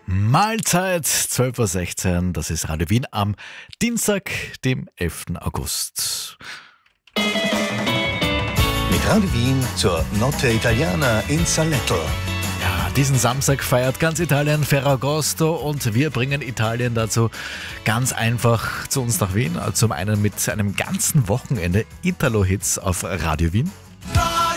Mahlzeit 12:16 Uhr, das ist Radio Wien am Dienstag, dem 11. August. Mit Radio Wien zur Notte Italiana in Salletto. Ja, diesen Samstag feiert ganz Italien Ferragosto und wir bringen Italien dazu ganz einfach zu uns nach Wien. Zum einen mit einem ganzen Wochenende Italo-Hits auf Radio Wien.